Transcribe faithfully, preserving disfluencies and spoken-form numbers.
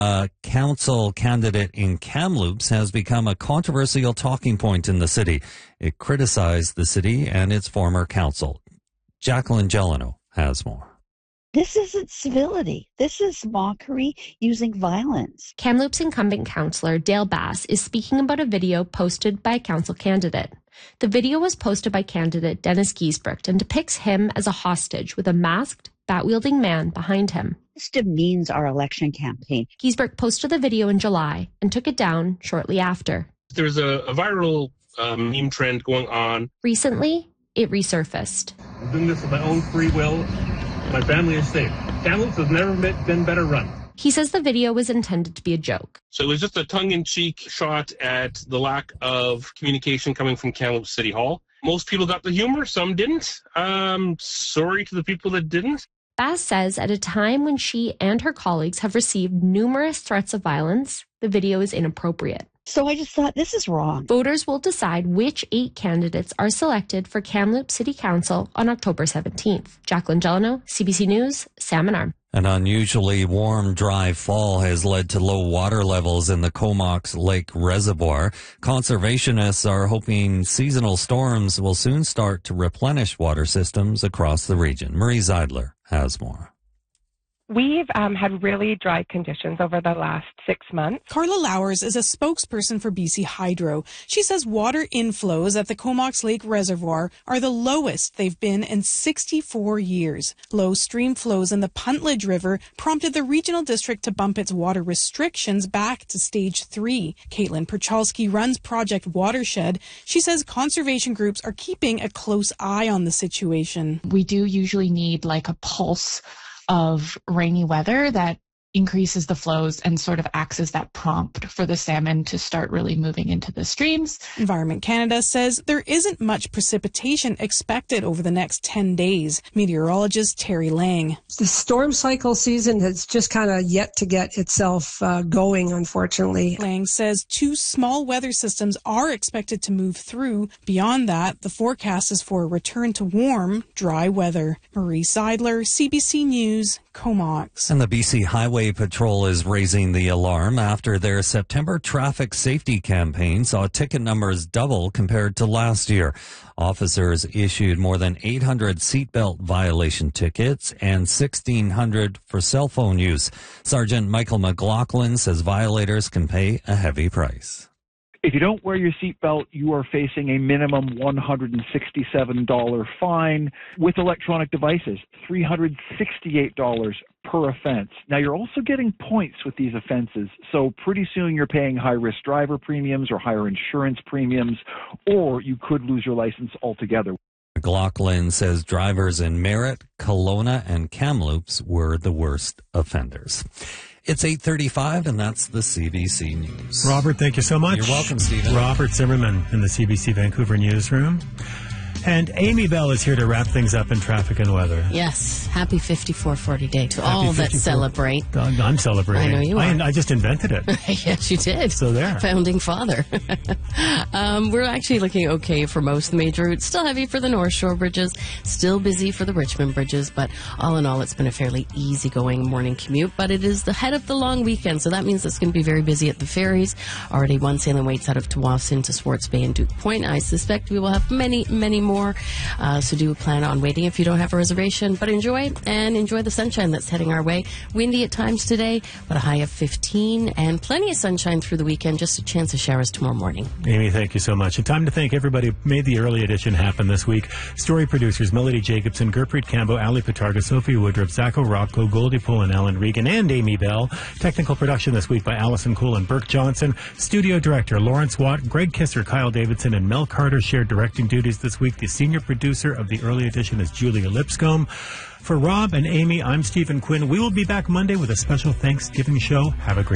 A council candidate in Kamloops has become a controversial talking point in the city. It criticized the city and its former council. Jacqueline Gelano has more. This isn't civility. This is mockery using violence. Kamloops incumbent councillor Dale Bass is speaking about a video posted by a council candidate. The video was posted by candidate Dennis Giesbrecht and depicts him as a hostage with a masked, bat-wielding man behind him. This demeans our election campaign. Giesbrecht posted the video in July and took it down shortly after. There's a, a viral um, meme trend going on. Recently, it resurfaced. I'm doing this of my own free will. My family is safe. Kamloops has never been better run. He says the video was intended to be a joke. So it was just a tongue-in-cheek shot at the lack of communication coming from Kamloops City Hall. Most people got the humor, some didn't. Um, sorry to the people that didn't. Bass says at a time when she and her colleagues have received numerous threats of violence, the video is inappropriate. So I just thought, this is wrong. Voters will decide which eight candidates are selected for Kamloops City Council on October seventeenth. Jacqueline Gelano, C B C News, Salmon Arm. An unusually warm, dry fall has led to low water levels in the Comox Lake Reservoir. Conservationists are hoping seasonal storms will soon start to replenish water systems across the region. Marie Zeidler has more. We've um, had really dry conditions over the last six months. Carla Lowers is a spokesperson for B C Hydro. She says water inflows at the Comox Lake Reservoir are the lowest they've been in sixty-four years. Low stream flows in the Puntledge River prompted the regional district to bump its water restrictions back to stage three. Caitlin Perchalski runs Project Watershed. She says conservation groups are keeping a close eye on the situation. We do usually need like a pulse of rainy weather that increases the flows and sort of acts as that prompt for the salmon to start really moving into the streams. Environment Canada says there isn't much precipitation expected over the next ten days. Meteorologist Terry Lang. The storm cycle season has just kind of yet to get itself uh, going, unfortunately. Lang says two small weather systems are expected to move through. Beyond that, the forecast is for a return to warm, dry weather. Marie Seidler, C B C News, Comox. And the B C Highway Patrol is raising the alarm after their September traffic safety campaign saw ticket numbers double compared to last year. Officers issued more than eight hundred seatbelt violation tickets and sixteen hundred for cell phone use. Sergeant Michael McLaughlin says violators can pay a heavy price. If you don't wear your seatbelt, you are facing a minimum one hundred sixty-seven dollars fine. With electronic devices, three hundred sixty-eight dollars per offense. Now, you're also getting points with these offenses, so pretty soon you're paying high-risk driver premiums or higher insurance premiums, or you could lose your license altogether. McLaughlin says drivers in Merritt, Kelowna, and Kamloops were the worst offenders. It's eight thirty-five, and that's the C B C News. Robert, thank you so much. You're welcome, Stephen. Robert Zimmerman in the C B C Vancouver newsroom. And Amy Bell is here to wrap things up in traffic and weather. Yes. Happy fifty-four forty day to Happy all that fifty-four celebrate. I'm celebrating. I know you are. I, I just invented it. Yes, you did. So there. Founding father. um, we're actually looking okay for most of the major routes. Still heavy for the North Shore bridges. Still busy for the Richmond bridges. But all in all, it's been a fairly easygoing morning commute. But it is the head of the long weekend. So that means it's going to be very busy at the ferries. Already one sailing waits out of Tsawwassen to Swartz Bay and Duke Point. I suspect we will have many, many more. Uh, so do plan on waiting if you don't have a reservation. But enjoy and enjoy the sunshine that's heading our way. Windy at times today, but a high of fifteen and plenty of sunshine through the weekend. Just a chance of showers tomorrow morning. Amy, thank you so much. And time to thank everybody who made the early edition happen this week. Story producers Melody Jacobson, Gurpreet Cambo, Ali Patarga, Sophie Woodruff, Zacho Rocco, Goldie Poole, and Ellen Regan, and Amy Bell. Technical production this week by Allison Cool and Burke Johnson. Studio director Lawrence Watt, Greg Kisser, Kyle Davidson, and Mel Carter shared directing duties this week. The senior producer of the early edition is Julia Lipscomb. For Rob and Amy, I'm Stephen Quinn. We will be back Monday with a special Thanksgiving show. Have a great